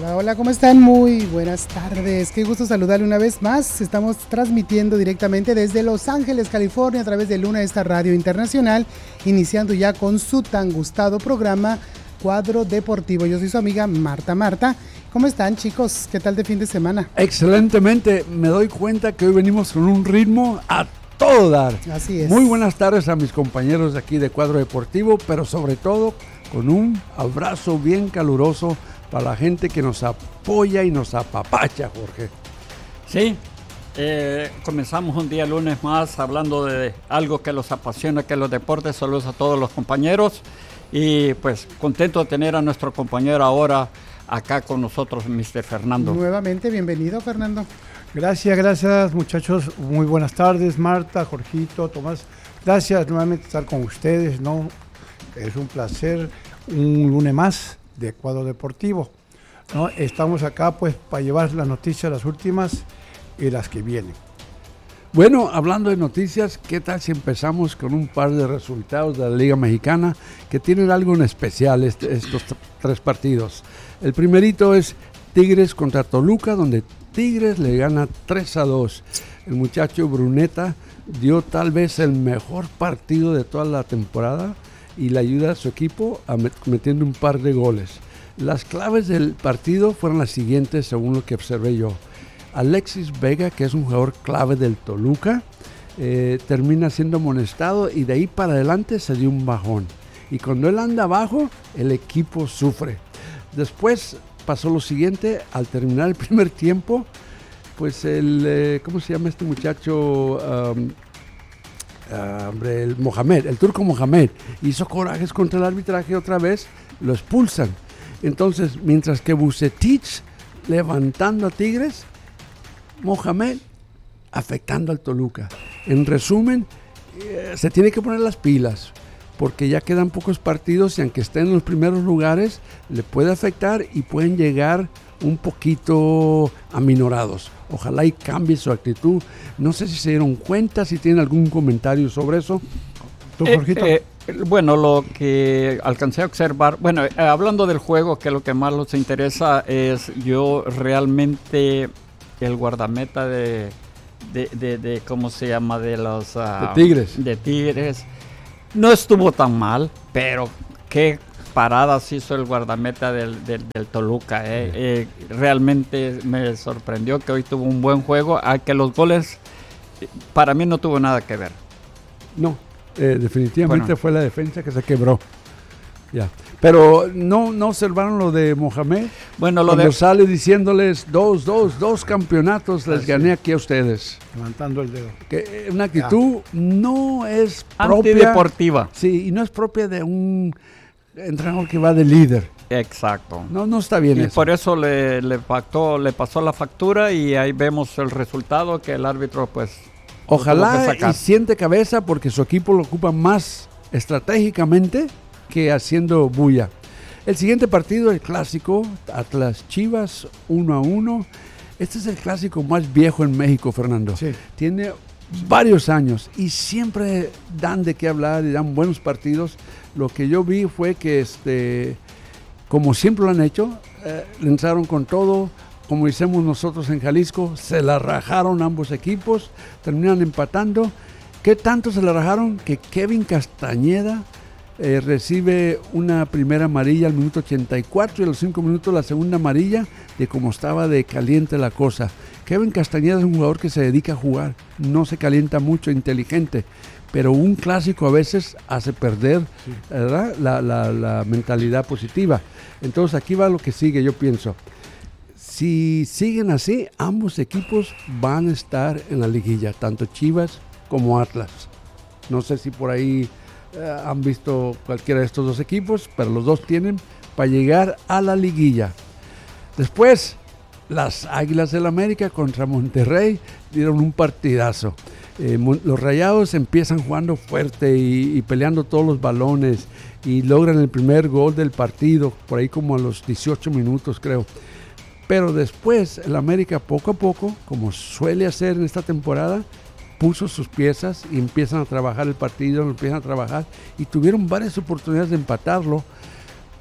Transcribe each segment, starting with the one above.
Hola, hola, ¿cómo están? Muy buenas tardes. Qué gusto saludarle una vez más. Estamos transmitiendo directamente desde Los Ángeles, California, a través de Luna, esta radio internacional, iniciando ya con su tan gustado programa Cuadro Deportivo. Yo soy su amiga Marta. ¿Cómo están, chicos? ¿Qué tal de fin de semana? Excelentemente. Me doy cuenta que hoy venimos con un ritmo a todo dar. Así es. Muy buenas tardes a mis compañeros de aquí de Cuadro Deportivo, pero sobre todo con un abrazo bien caluroso para la gente que nos apoya y nos apapacha, Jorge. Sí, comenzamos un día lunes más hablando de algo que los apasiona, que es los deportes. Saludos a todos los compañeros y pues contento de tener a nuestro compañero ahora acá con nosotros, Mr. Fernando. Nuevamente, bienvenido, Fernando. Gracias muchachos, muy buenas tardes, Marta, Jorgito, Tomás. Gracias nuevamente estar con ustedes, ¿no? Es un placer, un lunes más de Cuadro Deportivo, ¿no? Estamos acá pues para llevar las noticias, las últimas y las que vienen. Bueno, hablando de noticias, ¿qué tal si empezamos con un par de resultados de la Liga Mexicana que tienen algo en especial estos tres partidos? El primerito es Tigres contra Toluca, donde Tigres le gana 3-2. El muchacho Bruneta dio tal vez el mejor partido de toda la temporada y le ayuda a su equipo metiendo un par de goles. Las claves del partido fueron las siguientes, según lo que observé yo. Alexis Vega, que es un jugador clave del Toluca, termina siendo amonestado y de ahí para adelante se dio un bajón. Y cuando él anda abajo, el equipo sufre. Después pasó lo siguiente, al terminar el primer tiempo, pues ¿cómo se llama este muchacho? El turco Mohamed, hizo corajes contra el arbitraje otra vez, lo expulsan. Entonces, mientras que Vucetich levantando a Tigres, Mohamed afectando al Toluca. En resumen, se tiene que poner las pilas, porque ya quedan pocos partidos y aunque estén en los primeros lugares, le puede afectar y pueden llegar un poquito aminorados. Ojalá y cambie su actitud. No sé si se dieron cuenta, si tienen algún comentario sobre eso. ¿Tú, Jorgito? Bueno, lo que alcancé a observar, hablando del juego, que lo que más nos interesa es yo realmente el guardameta de ¿cómo se llama? De los de Tigres. No estuvo tan mal, pero qué paradas hizo el guardameta del Toluca. Realmente me sorprendió que hoy tuvo un buen juego, aunque los goles para mí no tuvo nada que ver. No, definitivamente fue la defensa que se quebró. Ya. Pero no observaron lo de Mohamed. Bueno, cuando sale diciéndoles dos campeonatos les gané aquí a ustedes. Levantando el dedo. Que una actitud no es propia. Antideportiva. Sí, y no es propia de un entrenador que va de líder. Exacto. No está bien eso. Y por eso le pasó la factura y ahí vemos el resultado que el árbitro pues... Ojalá y siente cabeza porque su equipo lo ocupa más estratégicamente que haciendo bulla. El siguiente partido, el clásico, Atlas Chivas 1-1. Este es el clásico más viejo en México, Fernando. Sí. Tiene varios años y siempre dan de qué hablar y dan buenos partidos. Lo que yo vi fue que, como siempre lo han hecho, le entraron con todo, como hicimos nosotros en Jalisco, se la rajaron ambos equipos, terminan empatando. ¿Qué tanto se la rajaron? Que Kevin Castañeda recibe una primera amarilla al minuto 84 y a los 5 minutos la segunda amarilla de cómo estaba de caliente la cosa. Kevin Castañeda es un jugador que se dedica a jugar, no se calienta mucho, inteligente, pero un clásico a veces hace perder, ¿verdad? la mentalidad positiva. Entonces aquí va lo que sigue, yo pienso. Si siguen así, ambos equipos van a estar en la liguilla, tanto Chivas como Atlas. No sé si por ahí han visto cualquiera de estos dos equipos, pero los dos tienen para llegar a la liguilla. Después, las Águilas del América contra Monterrey dieron un partidazo. Los Rayados empiezan jugando fuerte y peleando todos los balones y logran el primer gol del partido, por ahí como a los 18 minutos creo. Pero después el América poco a poco, como suele hacer en esta temporada, puso sus piezas y empiezan a trabajar el partido, lo empiezan a trabajar y tuvieron varias oportunidades de empatarlo,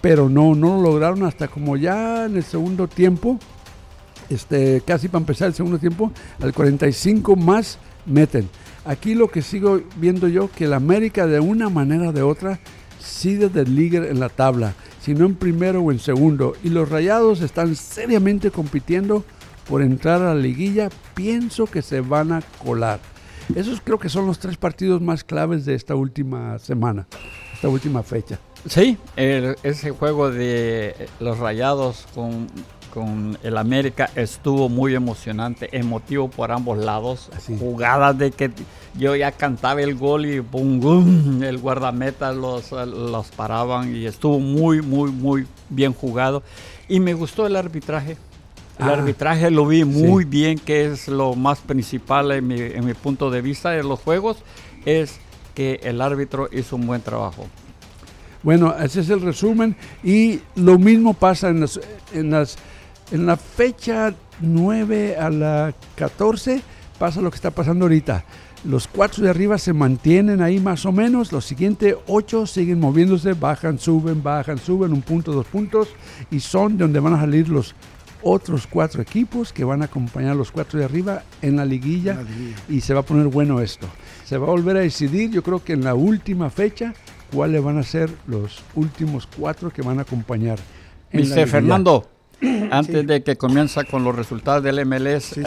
pero no lo lograron hasta como ya en el segundo tiempo, casi para empezar el segundo tiempo, al 45 más meten. Aquí lo que sigo viendo yo, que el América de una manera o de otra sigue de líder en la tabla, si no en primero o en segundo, y los Rayados están seriamente compitiendo por entrar a la liguilla. Pienso que se van a colar. Esos creo que son los 3 partidos más claves de esta última semana, esta última fecha. Sí, ese juego de los Rayados con el América estuvo muy emocionante, emotivo por ambos lados. Así. Jugadas de que yo ya cantaba el gol y ¡pum! ¡Bum! El guardameta los paraban y estuvo muy, muy, muy bien jugado. Y me gustó el arbitraje. El arbitraje lo vi muy bien, que es lo más principal en mi punto de vista de los juegos, es que el árbitro hizo un buen trabajo. Bueno, ese es el resumen, y lo mismo pasa en la fecha 9 a la 14, pasa lo que está pasando ahorita. Los 4 de arriba se mantienen ahí más o menos, los siguientes 8 siguen moviéndose, bajan, suben, 1 punto, 2 puntos, y son de donde van a salir los otros 4 equipos que van a acompañar a los 4 de arriba en la liguilla, y se va a poner bueno esto. Se va a volver a decidir, yo creo que en la última fecha, cuáles van a ser los últimos 4 que van a acompañar. Mr. Fernando, antes de que comienza con los resultados del MLS,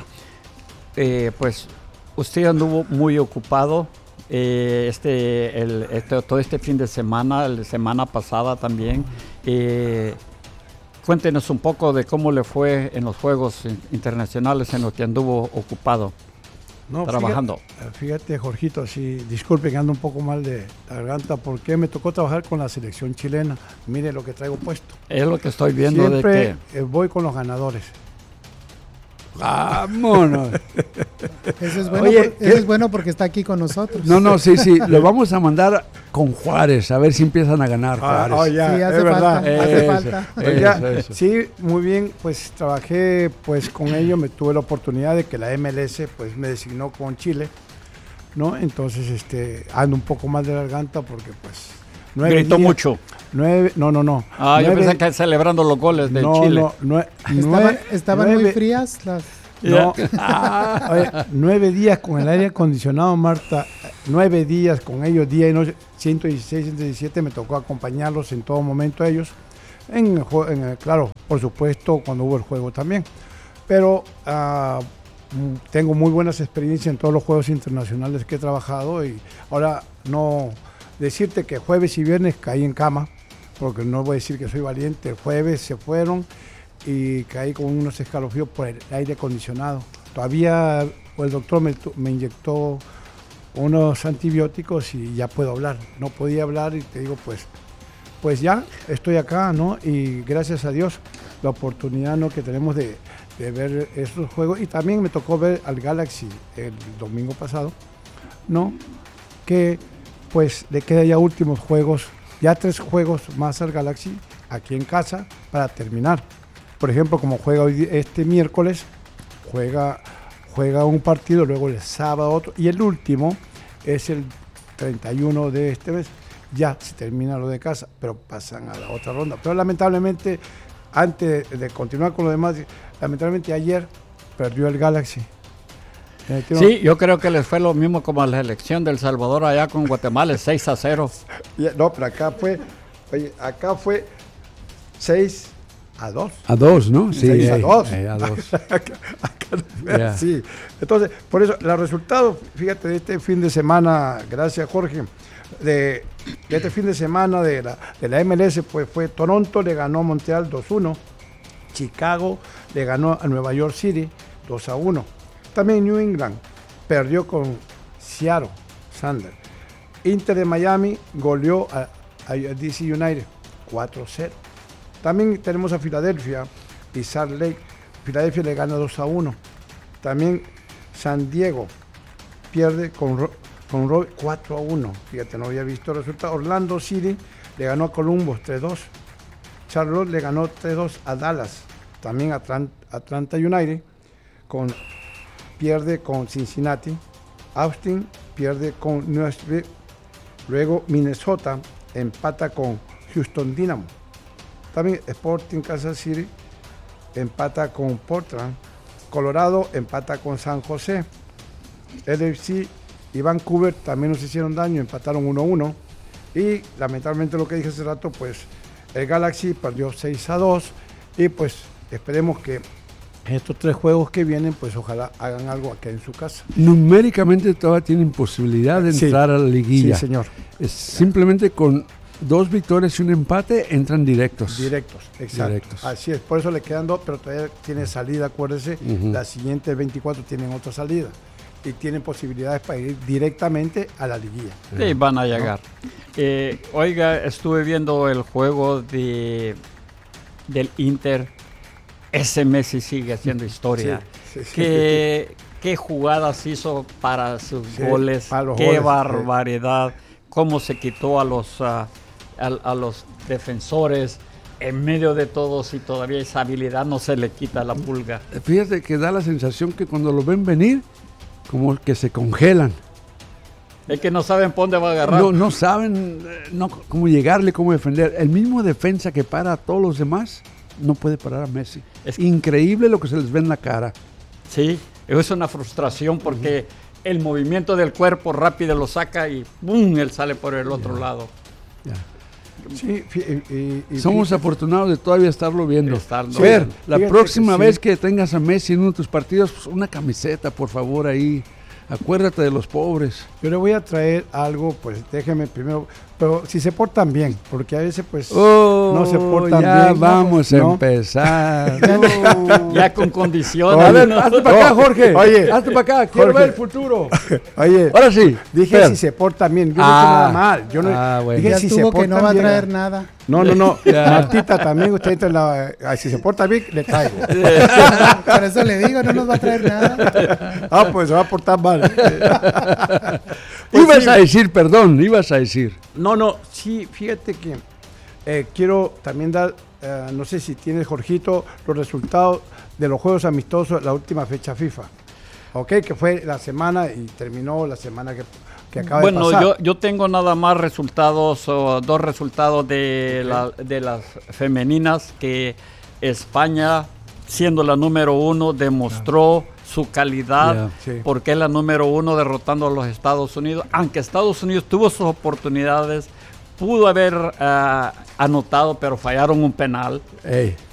pues usted anduvo muy ocupado todo este fin de semana, la semana pasada también. Cuéntenos un poco de cómo le fue en los Juegos Internacionales en los que anduvo ocupado, trabajando. Fíjate, Jorgito, sí, disculpe que ando un poco mal de garganta, porque me tocó trabajar con la selección chilena. Mire lo que traigo puesto. Es lo que estoy viendo. Siempre voy con los ganadores. ¡Vámonos! Eso es bueno. Oye, eso es bueno porque está aquí con nosotros. No, sí, lo vamos a mandar con Juárez, a ver si empiezan a ganar Juárez. Ya, sí, hace falta. Eso. Sí, muy bien, pues trabajé pues con ellos, me tuve la oportunidad de que la MLS pues me designó con Chile, ¿no? Entonces ando un poco mal de garganta porque pues gritó mucho. No. Yo pensé que celebrando los goles de Chile. ¿Estaban muy frías las? No. Oye, 9 días con el aire acondicionado, Marta. 9 días con ellos, día y noche. 116, 117, me tocó acompañarlos en todo momento a ellos. Claro, por supuesto, cuando hubo el juego también. Pero tengo muy buenas experiencias en todos los juegos internacionales que he trabajado, y ahora no decirte que jueves y viernes caí en cama, porque no voy a decir que soy valiente. El jueves se fueron y caí con unos escalofríos por el aire acondicionado. Todavía el doctor me inyectó unos antibióticos y ya puedo hablar. No podía hablar y te digo, pues ya estoy acá, ¿no? Y gracias a Dios la oportunidad, ¿no?, que tenemos de ver estos juegos. Y también me tocó ver al Galaxy el domingo pasado, ¿no? Que pues le queda ya últimos juegos, ya 3 juegos más al Galaxy aquí en casa para terminar. Por ejemplo, como juega hoy este miércoles, juega un partido, luego el sábado otro, y el último es el 31 de este mes. Ya se termina lo de casa, pero pasan a la otra ronda. Pero lamentablemente, antes de continuar con lo demás, lamentablemente ayer perdió el Galaxy. Sí, yo creo que les fue lo mismo como la elección del Salvador allá con Guatemala, 6-0. No, pero acá fue 6-2. A 2, ¿no? Sí, 6-2. A 2. Acá, sí. Entonces, por eso, los resultados, fíjate, de este fin de semana, gracias Jorge, de este fin de semana de la MLS, pues fue Toronto le ganó a Montreal 2-1, Chicago le ganó a Nueva York City 2-1. También New England perdió con Seattle Sander. Inter de Miami goleó a DC United 4-0. También tenemos a Filadelfia y Salt Lake. Filadelfia le gana 2-1. También San Diego pierde con 4-1. Fíjate, no había visto el resultado. Orlando City le ganó a Columbus 3-2. Charlotte le ganó 3-2 a Dallas. También Atlanta United pierde con Cincinnati. Austin pierde con Nashville. Luego Minnesota empata con Houston Dynamo También Sporting Kansas City empata con Portland. Colorado empata con San José. LFC y Vancouver también nos hicieron daño, empataron 1-1. Y lamentablemente lo que dije hace rato, pues el Galaxy perdió 6-2. Y pues esperemos que estos 3 juegos que vienen, pues ojalá hagan algo aquí en su casa. Numéricamente todavía tienen posibilidad de entrar a la liguilla. Sí, señor. Simplemente con 2 victorias y un empate entran directos. Directos, exacto. Directos. Así es, por eso le quedan 2, pero todavía tiene salida, acuérdese. Las siguientes 24 tienen otra salida. Y tienen posibilidades para ir directamente a la liguilla. Sí, van a llegar. Oiga, estuve viendo el juego del Inter. Ese Messi sigue haciendo historia. Sí. ¿Qué jugadas hizo para sus goles? Para los ¡Qué goles, barbaridad! Cómo se quitó a los defensores en medio de todos, y todavía esa habilidad no se le quita la pulga. Fíjate que da la sensación que cuando lo ven venir, como que se congelan. Es que no saben por dónde va a agarrar. No saben cómo llegarle, cómo defender. El mismo defensa que para a todos los demás no puede parar a Messi. Es increíble lo que se les ve en la cara. Sí, es una frustración porque el movimiento del cuerpo rápido lo saca y ¡bum!, él sale por el otro lado. Ya. Sí, somos afortunados de todavía estarlo viendo. Ver, la próxima vez que tengas a Messi en uno de tus partidos, pues una camiseta, por favor, ahí. Acuérdate de los pobres. Yo le voy a traer algo, pues déjeme primero, pero si se portan bien, porque a veces pues no se portan bien. Ya vamos a empezar. Ya con condiciones. A ver, hazte para acá, Jorge. Oye, hazte para acá, quiero ver el futuro. Oye, ahora sí. Dije si se portan bien, yo no dije nada mal. Yo no, bueno. Dije ya si estuvo se que no va a bien, traer nada. No. Martita, también usted entra si se porta bien, le traigo. Por eso le digo, no nos va a traer nada. Pues se va a portar mal. Ibas a decir, perdón, ibas a decir. No, sí, fíjate que quiero también dar, no sé si tiene Jorgito, los resultados de los juegos amistosos, la última fecha FIFA. Ok, que fue la semana y terminó la semana que acaba de pasar. Bueno, yo tengo nada más resultados, o 2 resultados de las femeninas, que España, siendo la número 1, demostró su calidad, porque es la número 1 derrotando a los Estados Unidos. Aunque Estados Unidos tuvo sus oportunidades, pudo haber anotado, pero fallaron un penal.